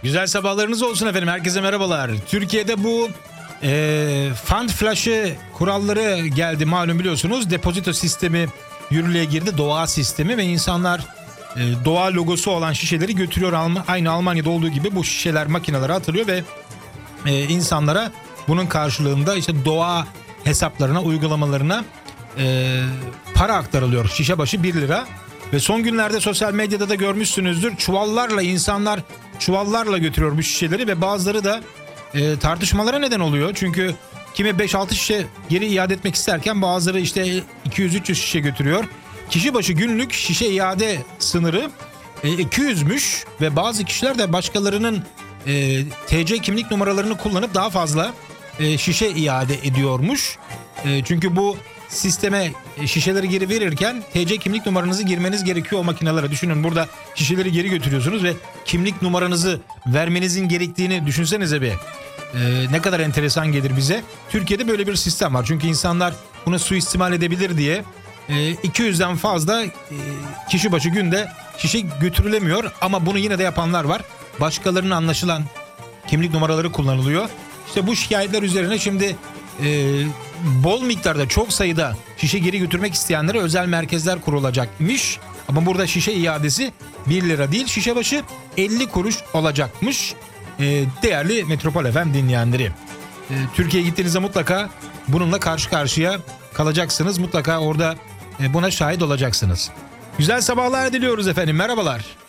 Güzel sabahlarınız olsun efendim. Herkese merhabalar. Türkiye'de bu fund flash'ı kuralları geldi malum biliyorsunuz. Depozito sistemi yürürlüğe girdi. Doğa sistemi ve insanlar doğa logosu olan şişeleri götürüyor. Aynı Almanya'da olduğu gibi bu şişeler makinelere atılıyor ve insanlara bunun karşılığında işte doğa hesaplarına, uygulamalarına para aktarılıyor. Şişe başı 1 lira. Ve son günlerde sosyal medyada da görmüşsünüzdür. Çuvallarla insanlar çuvallarla götürüyor bu şişeleri ve bazıları da tartışmalara neden oluyor. Çünkü kimi 5-6 şişe geri iade etmek isterken bazıları işte 200-300 şişe götürüyor. Kişi başı günlük şişe iade sınırı 200'müş ve bazı kişiler de başkalarının TC kimlik numaralarını kullanıp daha fazla şişe iade ediyormuş. Çünkü bu sisteme şişeleri geri verirken TC kimlik numaranızı girmeniz gerekiyor o makinelere. Düşünün, burada şişeleri geri götürüyorsunuz ve kimlik numaranızı vermenizin gerektiğini düşünsenize bir. Ne kadar enteresan gelir bize. Türkiye'de böyle bir sistem var. Çünkü insanlar bunu suistimal edebilir diye 200'den fazla kişi başı günde şişe götürülemiyor. Ama bunu yine de yapanlar var. Başkalarının anlaşılan kimlik numaraları kullanılıyor. İşte bu şikayetler üzerine şimdi bol miktarda, çok sayıda şişe geri götürmek isteyenlere özel merkezler kurulacakmış. Ama burada şişe iadesi 1 lira değil, şişe başı 50 kuruş olacakmış. Değerli Metropol FM dinleyenleri, Türkiye'ye gittiğinizde mutlaka bununla karşı karşıya kalacaksınız. Mutlaka orada buna şahit olacaksınız. Güzel sabahlar diliyoruz efendim. Merhabalar.